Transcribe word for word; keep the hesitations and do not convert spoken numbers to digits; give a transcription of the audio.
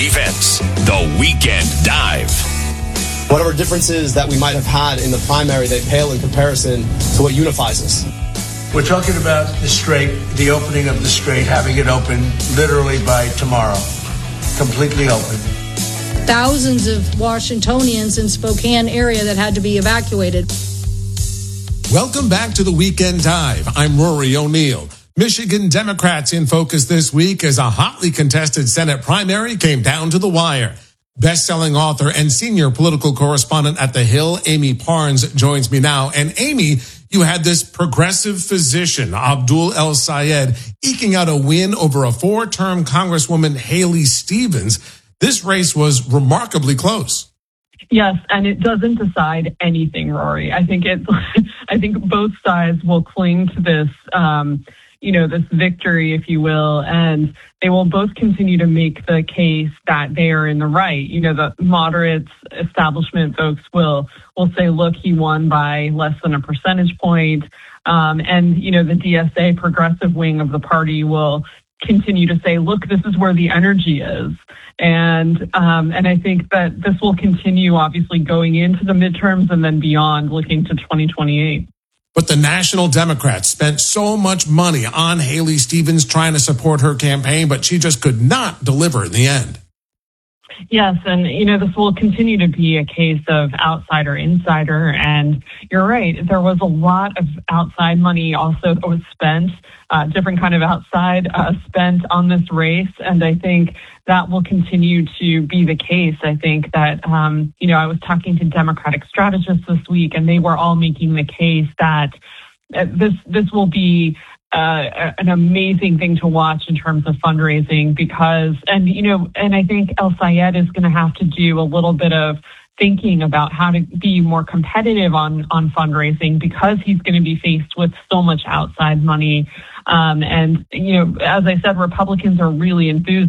Defense, The Weekend Dive. Whatever differences that we might have had in the primary, they pale in comparison to what unifies us. We're talking about the strait, the opening of the strait, having it open literally by tomorrow, completely open. Thousands of Washingtonians in Spokane area that had to be evacuated. Welcome back to the Weekend Dive. I'm Rory O'Neill. Michigan Democrats in focus this week as a hotly contested Senate primary came down to the wire. Best-selling author and senior political correspondent at The Hill, Amy Parnes, joins me now. And Amy, you had this progressive physician, Abdul El-Sayed, eking out a win over a four-term Congresswoman, Haley Stevens. This race was remarkably close. Yes, and it doesn't decide anything, Rory. I think it. I think both sides will cling to this, um, you know, this victory, if you will, and they will both continue to make the case that they are in the right. You know, the moderate establishment folks will will say, "Look, he won by less than a percentage point," um, and you know, the D S A progressive wing of the party will continue to say, "Look, this is where the energy is." And um, and I think that this will continue, obviously, going into the midterms and then beyond, looking to twenty twenty-eight. But the National Democrats spent so much money on Haley Stevens trying to support her campaign, but she just could not deliver in the end. Yes, and, you know, this will continue to be a case of outsider, insider, and you're right, there was a lot of outside money also that was spent, uh, different kind of outside uh, spent on this race, and I think that will continue to be the case. I think that, um, you know, I was talking to Democratic strategists this week, and they were all making the case that uh, this this will be Uh, an amazing thing to watch in terms of fundraising because, and, you know, and I think El-Sayed is going to have to do a little bit of thinking about how to be more competitive on, on fundraising because he's going to be faced with so much outside money. Um, and, you know, as I said, Republicans are really enthused